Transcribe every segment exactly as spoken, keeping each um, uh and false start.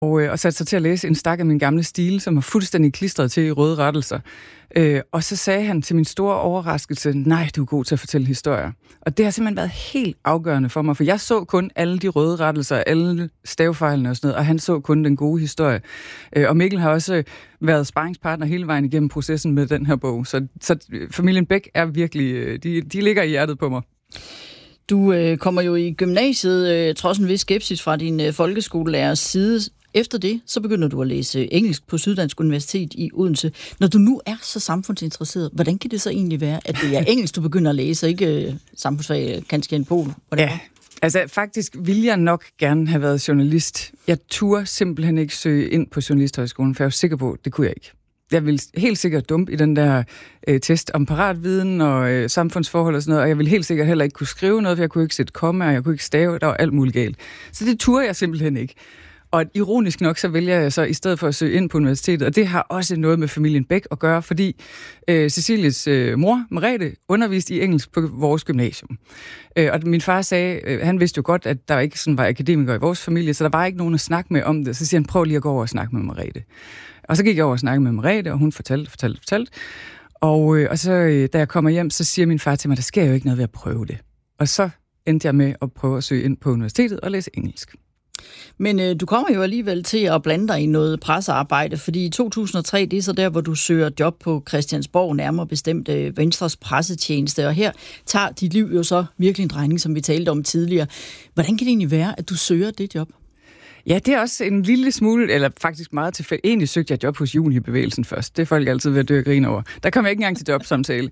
Og, øh, og satte sig til at læse en stak af min gamle stil, som var fuldstændig klistret til i røde rettelser. Øh, og så sagde han til min store overraskelse, nej, du er god til at fortælle historier. Og det har simpelthen været helt afgørende for mig, for jeg så kun alle de røde rettelser, alle stavefejlene og sådan noget, og han så kun den gode historie. Øh, og Mikkel har også været sparringspartner hele vejen igennem processen med den her bog. Så, så familien Bech er virkelig, de, de ligger i hjertet på mig. Du øh, kommer jo i gymnasiet, øh, trods en vis skepsis fra din øh, folkeskolelærers side. Efter det, så begynder du at læse engelsk på Syddansk Universitet i Odense. Når du nu er så samfundsinteresseret, hvordan kan det så egentlig være, at det er engelsk, du begynder at læse, ikke øh, samfundsfag, kanskje en pol? Ja, altså faktisk ville jeg nok gerne have været journalist. Jeg turde simpelthen ikke søge ind på Journalisthøjskolen, for jeg var sikker på, at det kunne jeg ikke. Jeg ville helt sikkert dumpe i den der øh, test om paratviden og øh, samfundsforhold og sådan noget, og jeg ville helt sikkert heller ikke kunne skrive noget, for jeg kunne ikke sætte komma, og jeg kunne ikke stave, der var alt muligt galt. Så det turde jeg simpelthen ikke. Og ironisk nok, så vælger jeg så i stedet for at søge ind på universitetet, og det har også noget med familien Bech at gøre, fordi øh, Cecilies øh, mor, Merete, underviste i engelsk på vores gymnasium. Øh, og min far sagde, øh, han vidste jo godt, at der ikke sådan var akademikere i vores familie, så der var ikke nogen at snakke med om det. Så siger han, prøv lige at gå over og snakke med Merete. Og så gik jeg over og snakke med Merete, og hun fortalte, fortalte, fortalte. Og, øh, og så, øh, da jeg kommer hjem, så siger min far til mig, der sker jo ikke noget ved at prøve det. Og så endte jeg med at prøve at søge ind på universitetet og læse engelsk. Men øh, du kommer jo alligevel til at blande dig i noget pressearbejde, fordi i to tusind og tre, det er så der, hvor du søger job på Christiansborg, nærmere bestemt øh, Venstres pressetjeneste, og her tager dit liv jo så virkelig en drejning, som vi talte om tidligere. Hvordan kan det egentlig være, at du søger det job? Ja, det er også en lille smule, eller faktisk meget tilfældigt. Egentlig søgte jeg job hos Junibevægelsen først. Det er folk altid ved at dø og grine over. Der kom jeg ikke engang til jobsamtale.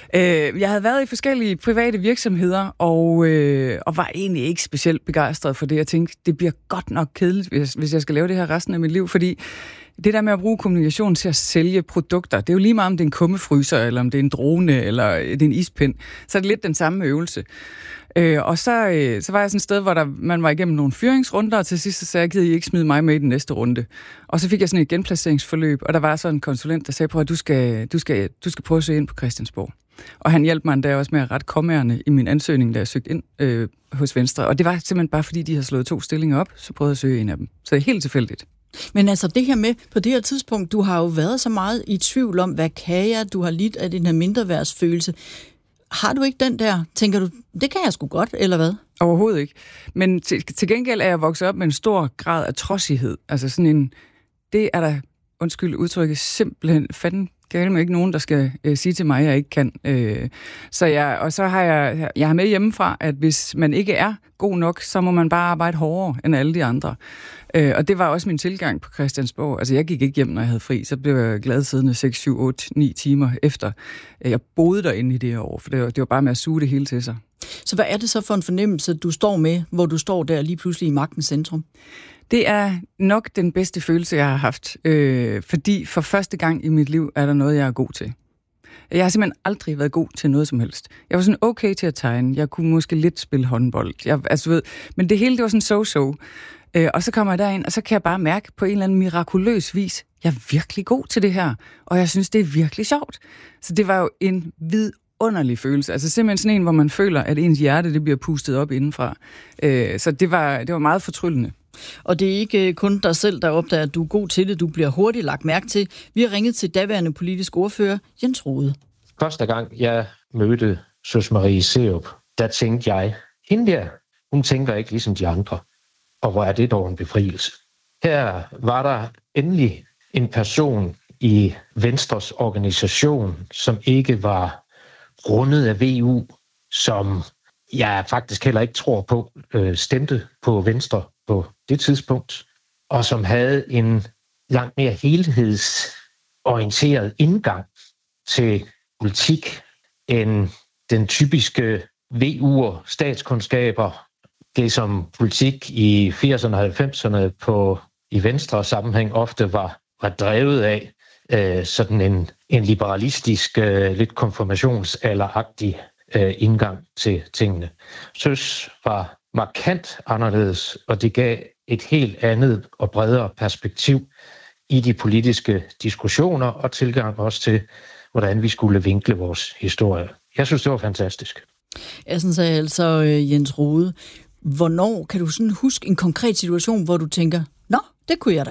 Jeg havde været i forskellige private virksomheder, og, og var egentlig ikke specielt begejstret for det. Jeg tænkte, det bliver godt nok kedeligt, hvis, hvis jeg skal lave det her resten af mit liv, fordi det der med at bruge kommunikation til at sælge produkter, det er jo lige meget, om det er en kummefryser, eller om det er en drone, eller det er en ispind. Så er det lidt den samme øvelse. Øh, og så, øh, så var jeg sådan et sted, hvor der, man var igennem nogle fyringsrunder, og til sidst så sagde jeg, gider I ikke smide mig med i den næste runde. Og så fik jeg sådan et genplaceringsforløb, og der var så en konsulent, der sagde på, at du skal, du skal, du skal prøve at søge ind på Christiansborg. Og han hjalp mig endda også med at rette kommaerne i min ansøgning, da jeg søgte ind øh, hos Venstre. Og det var simpelthen bare, fordi de havde slået to stillinger op, så prøvede jeg at søge en af dem. Så det er helt tilfældigt. Men altså det her med, på det her tidspunkt, du har jo været så meget i tvivl om, hvad kan jeg, du har lidt af den her mindreværdsfølelse. Har du ikke den der, tænker du, det kan jeg sgu godt, eller hvad? Overhovedet ikke. Men til, til gengæld er jeg vokset op med en stor grad af trodsighed. Altså sådan en, det er der, undskyld udtrykket, simpelthen fanden galt med ikke nogen, der skal øh, sige til mig, at jeg ikke kan. Øh, så jeg, og så har jeg, jeg har med hjemmefra, at hvis man ikke er god nok, så må man bare arbejde hårdere end alle de andre. Øh, og det var også min tilgang på Christiansborg. Altså jeg gik ikke hjem, når jeg havde fri, så blev jeg glad siddende seks, syv, otte, ni timer efter. Jeg boede derinde i det her år, for det var, det var bare med at suge det hele til sig. Så hvad er det så for en fornemmelse, du står med, hvor du står der lige pludselig i magtens centrum? Det er nok den bedste følelse, jeg har haft, øh, fordi for første gang i mit liv er der noget, jeg er god til. Jeg har simpelthen aldrig været god til noget som helst. Jeg var sådan okay til at tegne, jeg kunne måske lidt spille håndbold, jeg, altså ved, men det hele det var sådan so-so. Øh, og så kommer jeg derind, og så kan jeg bare mærke på en eller anden mirakuløs vis, jeg er virkelig god til det her, og jeg synes, det er virkelig sjovt. Så det var jo en vidunderlig følelse. Altså simpelthen sådan en, hvor man føler, at ens hjerte det bliver pustet op indenfra. Øh, så det var, det var meget fortryllende. Og det er ikke kun dig selv, der opdager, at du er god til det. Du bliver hurtigt lagt mærke til. Vi har ringet til daværende politisk ordfører Jens Rohde. Første gang jeg mødte Søs Marie Serup, der tænkte jeg, hende der, hun tænker ikke ligesom de andre. Og hvor er det dog en befrielse. Her var der endelig en person i Venstres organisation, som ikke var rundet af V U, som jeg faktisk heller ikke tror på, øh, stemte på Venstre på det tidspunkt, og som havde en langt mere helhedsorienteret indgang til politik end den typiske V U'er statskundskaber, det som politik i firserne og halvfemserne på, i Venstre sammenhæng ofte var, var drevet af, øh, sådan en, en liberalistisk, øh, lidt konfirmationsalderagtig øh, indgang til tingene. Søs var markant anderledes, og det gav et helt andet og bredere perspektiv i de politiske diskussioner og tilgang også til, hvordan vi skulle vinkle vores historie. Jeg synes, det var fantastisk. Jeg sådan sagde altså Jens Rohde. Hvornår kan du sådan huske en konkret situation, hvor du tænker, nå, Det kunne jeg da